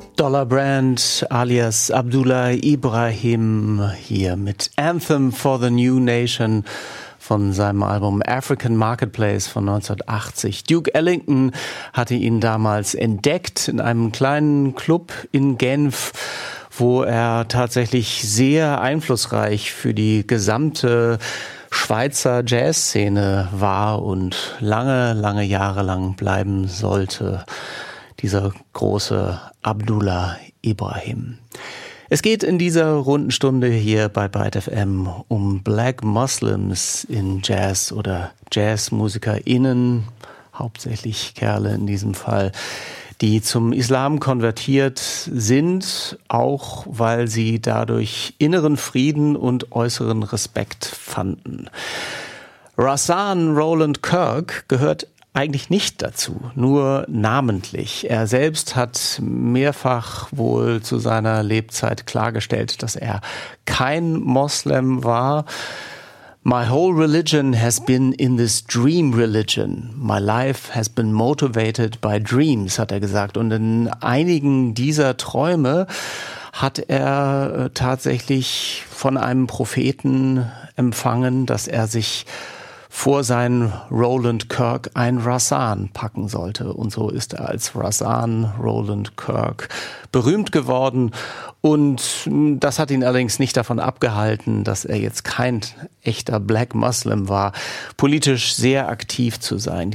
Dollar Brand alias Abdullah Ibrahim hier mit Anthem for the New Nation von seinem Album African Marketplace von 1980. Duke Ellington hatte ihn damals entdeckt in einem kleinen Club in Genf, wo er tatsächlich sehr einflussreich für die gesamte Schweizer Jazzszene war und lange, lange Jahre lang bleiben sollte. Dieser große Abdullah Ibrahim. Es geht in dieser runden Stunde hier bei Byte FM um Black Muslims in Jazz oder JazzmusikerInnen, hauptsächlich Kerle in diesem Fall, die zum Islam konvertiert sind, auch weil sie dadurch inneren Frieden und äußeren Respekt fanden. Rahsaan Roland Kirk gehört eigentlich nicht dazu, nur namentlich. Er selbst hat mehrfach wohl zu seiner Lebzeit klargestellt, dass er kein Moslem war. My whole religion has been in this dream religion. My life has been motivated by dreams, hat er gesagt. Und in einigen dieser Träume hat er tatsächlich von einem Propheten empfangen, dass er sich vor seinen Roland Kirk ein Rahsaan packen sollte. Und so ist er als Rahsaan Roland Kirk berühmt geworden. Und das hat ihn allerdings nicht davon abgehalten, dass er jetzt kein echter Black Muslim war, politisch sehr aktiv zu sein.